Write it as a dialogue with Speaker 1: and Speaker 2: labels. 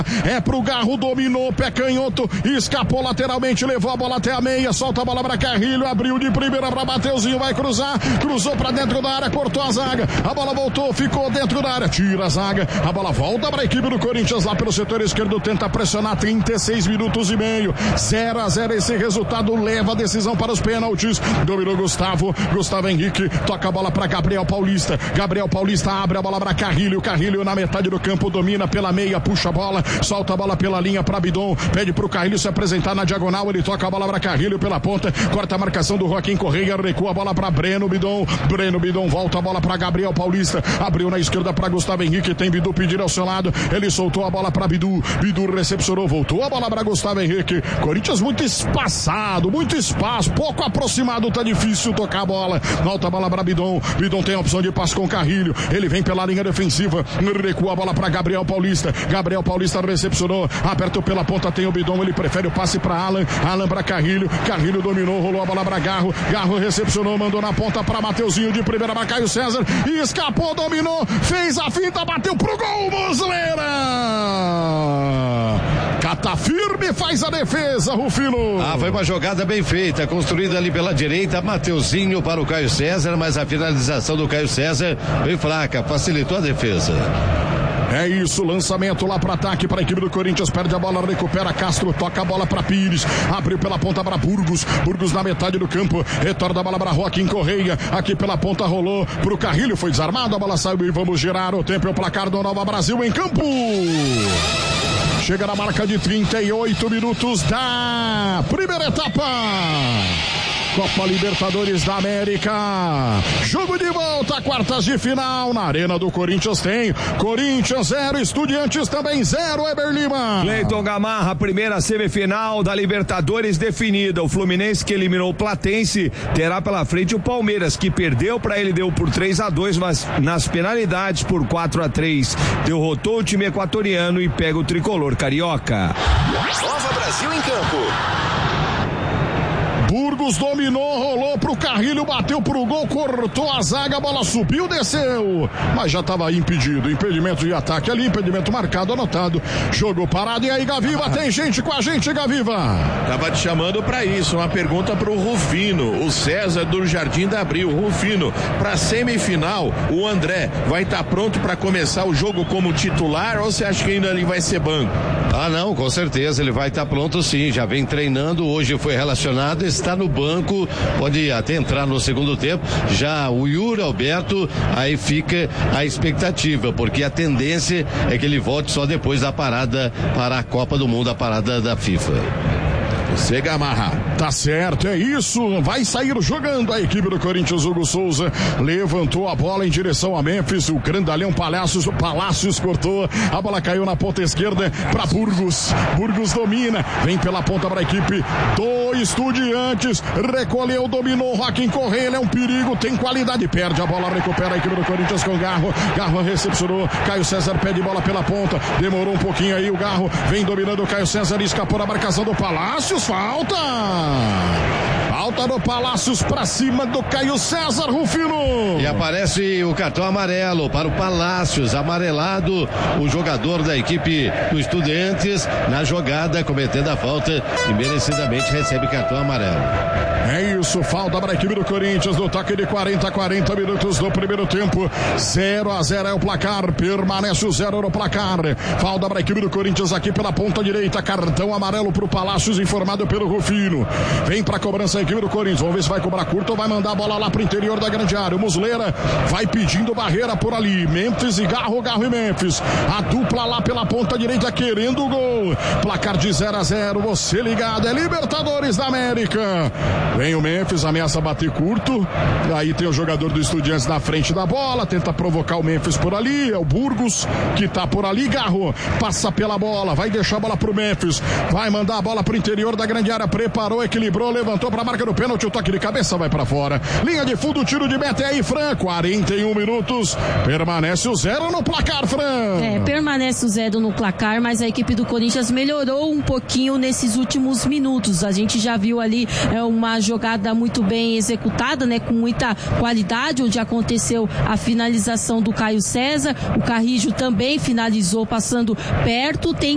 Speaker 1: É pro Garro, dominou, pé canhoto, escapou lateralmente, levou a bola até a meia, solta a bola pra Carrilho, abriu de primeira pra Mateuzinho, vai cruzar, cruzou pra dentro da área, cortou a zaga, a bola voltou, ficou dentro da área, tira a zaga, a bola volta pra equipe do Corinthians lá pelo setor esquerdo, tenta pressionar, 36 minutos e meio, 0-0 esse resultado, leva a decisão para os pênaltis, dominou Gustavo Henrique, toca a bola pra Gabriel Paulista abre a bola pra Carrilho na metade do campo, domina pela meia, puxa a bola, solta a bola pela linha para Bidon, pede pro Carrilho se apresentar na diagonal, ele toca a bola para Carrilho pela ponta, corta a marcação do Joaquim Correia, recua a bola para Breno Bidon, volta a bola para Gabriel Paulista, abriu na esquerda para Gustavo Henrique, tem Bidu pedindo ao seu lado, ele soltou a bola para Bidu recepcionou, voltou a bola para Gustavo Henrique, Corinthians muito espaçado, muito espaço, pouco aproximado, tá difícil tocar a bola, volta a bola para Bidon tem a opção de passe com Carrilho, ele vem pela linha defensiva, recua a bola para Gabriel Paulista recepcionou, aberto pela ponta, tem o Bidon, ele prefere o passe para Alan para Carrilho dominou, rolou a bola para Garro recepcionou, mandou na ponta para Mateuzinho, de primeira para Caio César, e escapou, dominou, fez a finta, bateu pro gol, Muslera! Cata firme, faz a defesa, Rufino.
Speaker 2: Foi uma jogada bem feita, construída ali pela direita, Mateuzinho para o Caio César, mas a finalização do Caio César bem fraca, facilitou a defesa.
Speaker 1: É isso, lançamento lá para ataque para a equipe do Corinthians, perde a bola, recupera Castro, toca a bola para Pires, abriu pela ponta para Burgos na metade do campo, retorna a bola para Joaquim Correia, aqui pela ponta rolou pro Carrilho, foi desarmado, a bola saiu e vamos girar o tempo, é o placar do Nova Brasil em campo. Chega na marca de 38 minutos da primeira etapa. Copa Libertadores da América. Jogo de volta, quartas de final. Na Arena do Corinthians tem Corinthians 0, Estudiantes também 0, Eber Lima.
Speaker 3: Cleiton Gamarra, primeira semifinal da Libertadores definida. O Fluminense, que eliminou o Platense, terá pela frente o Palmeiras, que perdeu para ele, deu por 3-2, mas nas penalidades por 4-3 derrotou o time equatoriano e pega o tricolor carioca.
Speaker 4: Nova Brasil em campo.
Speaker 1: Burgos dominou, rolou pro Carrilho, bateu pro gol, cortou a zaga, a bola subiu, desceu, mas já estava impedido, impedimento de ataque ali, impedimento marcado, anotado, jogo parado. E aí, Gaviva, tem gente com a gente, Gaviva?
Speaker 5: Tava te chamando pra isso, uma pergunta pro Rufino, o César do Jardim da Abril. Rufino, pra semifinal, o André vai estar pronto pra começar o jogo como titular, ou você acha que ainda ele vai ser banco?
Speaker 2: Não, com certeza, ele vai estar pronto sim, já vem treinando, hoje foi relacionado, está no banco, pode até entrar no segundo tempo. Já o Yuri Alberto, aí fica a expectativa, porque a tendência é que ele volte só depois da parada para a Copa do Mundo, a parada da FIFA.
Speaker 1: Você, Gamarra, tá certo, é isso, vai sair jogando a equipe do Corinthians. Hugo Souza levantou a bola em direção a Memphis, o grandalhão Palácios cortou, a bola caiu na ponta esquerda para Burgos domina, vem pela ponta para a equipe do Estudiantes, recolheu, dominou, Joaquim Correia, ele é um perigo, tem qualidade, perde a bola, recupera a equipe do Corinthians com Garro recepcionou, Caio César pede bola pela ponta, demorou um pouquinho aí, o Garro vem dominando, o Caio César escapou da marcação do Palácios, falta do Palácios pra cima do Caio César, Rufino.
Speaker 2: E aparece o cartão amarelo para o Palácios, amarelado o jogador da equipe do Estudiantes na jogada, cometendo a falta e merecidamente recebe cartão amarelo.
Speaker 1: É isso, falta para a equipe do Corinthians no toque de 40 minutos do primeiro tempo. 0-0 é o placar, permanece o 0 no placar. Falta para a equipe do Corinthians aqui pela ponta direita, cartão amarelo para o Palácios, informado pelo Rufino. Vem para a cobrança a equipe do Corinthians, vamos ver se vai cobrar curto ou vai mandar a bola lá para o interior da grande área. O Muslera vai pedindo barreira por ali, Memphis e Garro e Memphis, a dupla lá pela ponta direita querendo o gol. Placar de 0-0, você ligado, é Libertadores da América. Vem o Memphis, ameaça bater curto, aí tem o jogador do Estudiantes na frente da bola, tenta provocar o Memphis por ali, é o Burgos que tá por ali. Garro passa pela bola, vai deixar a bola pro Memphis, vai mandar a bola pro interior da grande área, preparou, equilibrou, levantou pra marca do pênalti, o toque de cabeça vai pra fora, linha de fundo, tiro de meta, é aí, Fran, 41 minutos, permanece o 0 no placar, Fran.
Speaker 6: Permanece o 0 no placar, mas a equipe do Corinthians melhorou um pouquinho nesses últimos minutos, a gente já viu ali uma jogada muito bem executada, né, com muita qualidade, onde aconteceu a finalização do Caio César, o Carrillo também finalizou passando perto, tem